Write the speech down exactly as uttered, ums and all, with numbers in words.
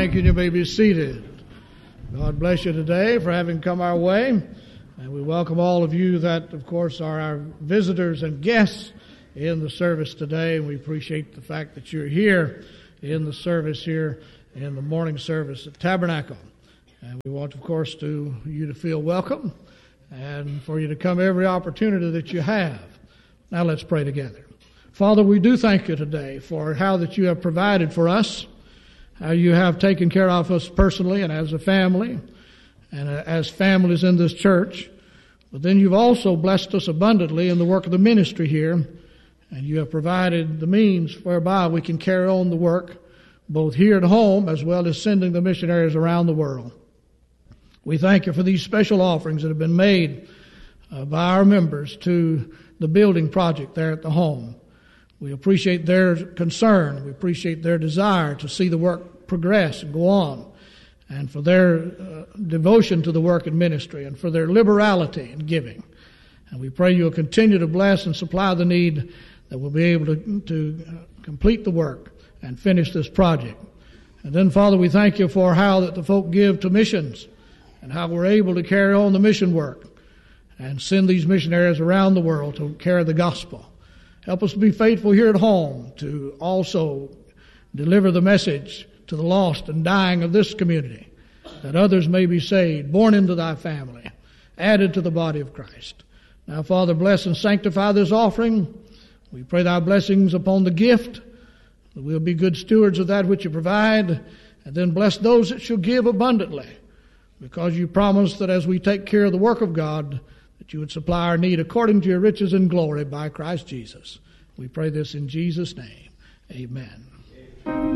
Thank you. You may be seated. God bless you today for having come our way. And we welcome all of you that, of course, are our visitors and guests in the service today. And we appreciate the fact that you're here in the service here in the morning service at Tabernacle. And we want, of course, to you to feel welcome and for you to come every opportunity that you have. Now let's pray together. Father, we do thank you today for how that you have provided for us, how you have taken care of us personally and as a family, and as families in this church. But then you've also blessed us abundantly in the work of the ministry here, and you have provided the means whereby we can carry on the work, both here at home as well as sending the missionaries around the world. We thank you for these special offerings that have been made uh, by our members to the building project there at the home. We appreciate their concern. We appreciate their desire to see the work progress and go on, and for their uh, devotion to the work and ministry, and for their liberality in giving. And we pray you'll continue to bless and supply the need that we'll be able to, to uh, complete the work and finish this project. And then, Father, we thank you for how that the folk give to missions and how we're able to carry on the mission work and send these missionaries around the world to carry the gospel. Help us to be faithful here at home to also deliver the message to the lost and dying of this community, that others may be saved, born into thy family, added to the body of Christ. Now, Father, bless and sanctify this offering. We pray thy blessings upon the gift, that we'll be good stewards of that which you provide, and then bless those that shall give abundantly, because you promised that as we take care of the work of God, that you would supply our need according to your riches and glory by Christ Jesus. We pray this in Jesus' name. Amen.